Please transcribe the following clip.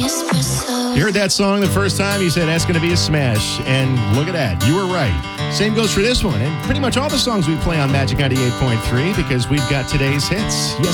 You heard that song the first time, you said that's going to be a smash. And look at that. You were right. Same goes for this one. And pretty much all the songs we play on Magic 98.3 because we've got today's hits. Yes,